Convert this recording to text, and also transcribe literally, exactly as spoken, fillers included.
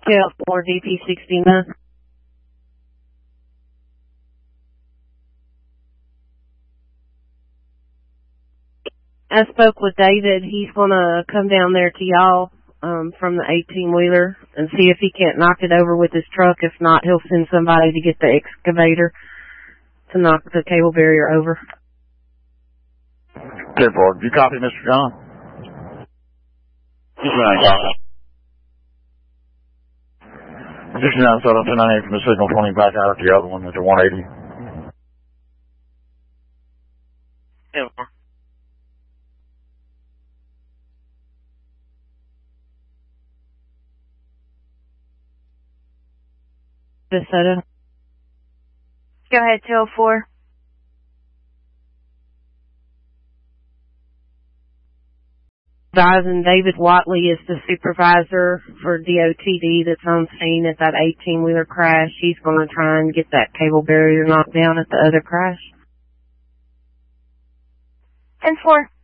Tail four D P sixty-nine. I spoke with David. He's gonna come down there to y'all um, from the eighteen-wheeler and see if he can't knock it over with his truck. If not, he'll send somebody to get the excavator to knock the cable barrier over. Okay, Ford. You copy, Mister John? sixty-nine. sixty-nine, seven two nine eight from the signal twenty back out at the other one at the one eighty. Yeah. DeSoto. Go ahead, Tail four. Advising David Watley is the supervisor for D O T D that's on scene at that eighteen-wheeler crash. He's going to try and get that cable barrier knocked down at the other crash. ten four.